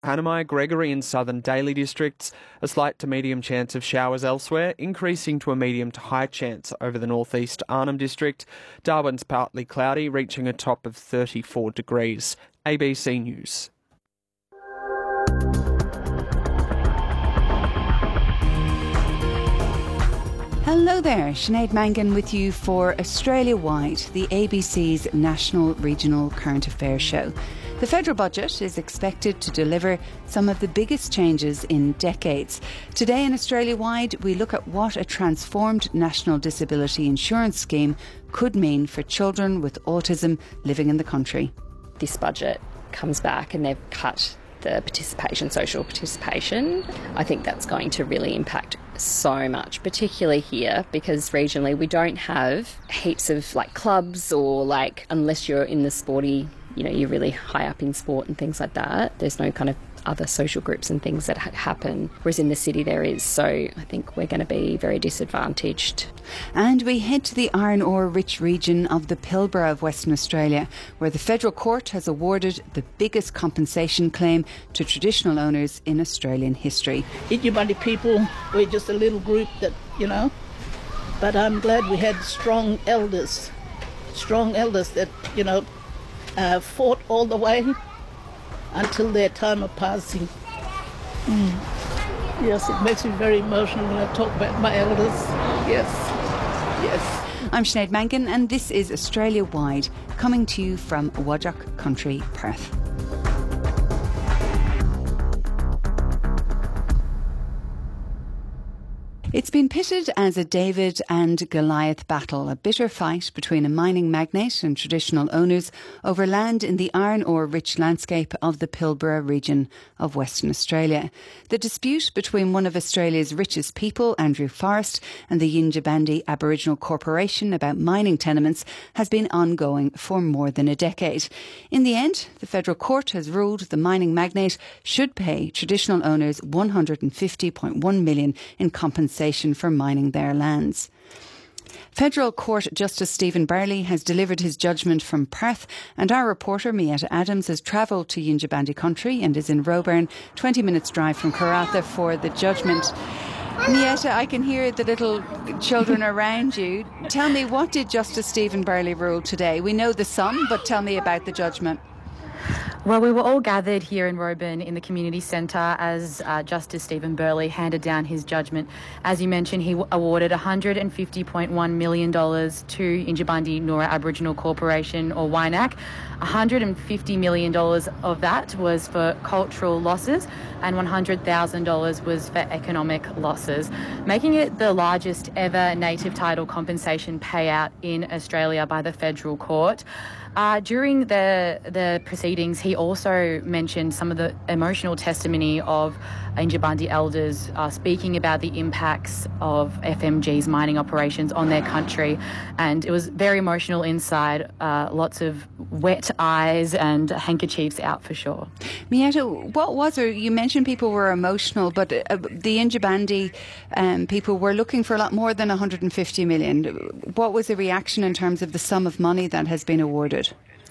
Hanami, Gregory and Southern Daly districts. A slight to medium chance of showers elsewhere, increasing to a medium to high chance over the northeast Arnhem district. Darwin's partly cloudy, reaching a top of 34 degrees. ABC News. Hello there, Sinead Mangan with you for Australia Wide, the ABC's national regional current affairs show. The federal budget is expected to deliver some of the biggest changes in decades. Today in Australia Wide, we look at what a transformed National Disability Insurance Scheme could mean for children with autism living in the country. This budget comes back and they've cut the social participation. I think that's going to really impact so much, particularly here, because regionally we don't have heaps of clubs or unless you're in the sporty, you're really high up in sport and things like that. There's no kind of other social groups and things that happen, whereas in the city there is. So I think we're going to be very disadvantaged. And we head to the iron ore rich region of the Pilbara of Western Australia, where the federal court has awarded the biggest compensation claim to traditional owners in Australian history. Yindjibarndi people, we're just a little group that, but I'm glad we had strong elders that, fought all the way until their time of passing. Yes, it makes me very emotional when I talk about my elders. Yes. I'm Sinead Mangan and this is Australia Wide, coming to you from Whadjuk Country, Perth. It's been pitted as a David and Goliath battle, a bitter fight between a mining magnate and traditional owners over land in the iron ore rich landscape of the Pilbara region of Western Australia. The dispute between one of Australia's richest people, Andrew Forrest, and the Yindjibarndi Aboriginal Corporation about mining tenements has been ongoing for more than a decade. In the end, the federal court has ruled the mining magnate should pay traditional owners $150.1 million in compensation for mining their lands. Federal Court Justice Stephen Burley has delivered his judgment from Perth, and our reporter Mietta Adams has travelled to Yindjibarndi country and is in Roebourne, 20 minutes drive from Karratha for the judgment. Mietta, I can hear the little children around you. Tell me, what did Justice Stephen Burley rule today? We know the sum, but tell me about the judgment. Well, we were all gathered here in Roebourne in the community centre as Justice Stephen Burley handed down his judgment. As you mentioned, he awarded $150.1 million to Yindjibarndi Noora Aboriginal Corporation, or YNAC. $150 million of that was for cultural losses and $100,000 was for economic losses, making it the largest ever native title compensation payout in Australia by the federal court. During the proceedings, he also mentioned some of the emotional testimony of Yindjibarndi elders speaking about the impacts of FMG's mining operations on their country. And it was very emotional inside, lots of wet eyes and handkerchiefs out for sure. Mietta, what was it? You mentioned people were emotional, but the Yindjibarndi people were looking for a lot more than $150 million. What was the reaction in terms of the sum of money that has been awarded?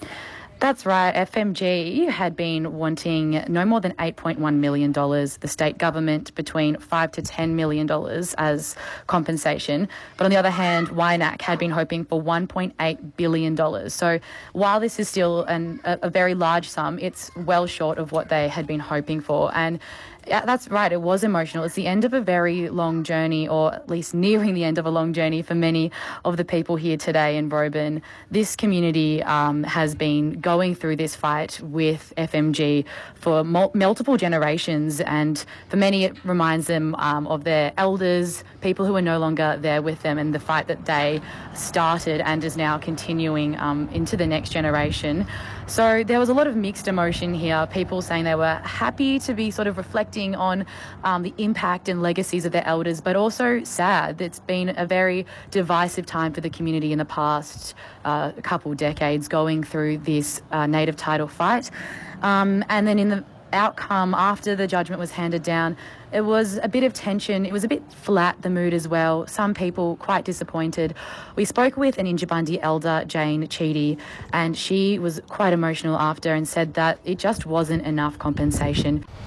That's right. FMG had been wanting no more than $8.1 million, the state government between $5 to $10 million as compensation. But on the other hand, YNAC had been hoping for $1.8 billion. So while this is still a very large sum, it's well short of what they had been hoping for. And yeah, that's right. It was emotional. It's the end of a very long journey, or at least nearing the end of a long journey for many of the people here today in Roebourne. This community has been going through this fight with FMG for multiple generations, and for many it reminds them of their elders, people who are no longer there with them, and the fight that they started and is now continuing into the next generation. So there was a lot of mixed emotion here, people saying they were happy to be sort of reflecting on the impact and legacies of their elders, but also sad. It's been a very divisive time for the community in the past couple decades going through this native title fight. And then in the outcome after the judgment was handed down, it was a bit of tension. It was a bit flat, the mood as well. Some people quite disappointed. We spoke with an Yindjibarndi elder, Jane Cheedy, and she was quite emotional after and said that it just wasn't enough compensation.